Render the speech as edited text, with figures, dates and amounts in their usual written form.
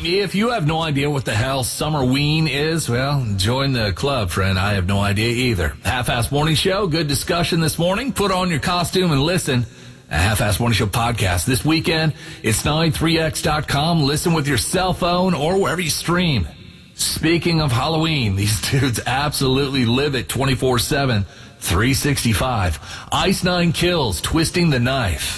If you have no idea what the hell Summerween is, well, join the club, friend. I have no idea either. Half-Ass Morning Show, good discussion this morning. Put on your costume and listen. A Half-Ass Morning Show podcast this weekend. It's 93x.com. Listen with your cell phone or wherever you stream. Speaking of Halloween, these dudes absolutely live it 24/7, 365. Ice Nine Kills, Twisting the Knife.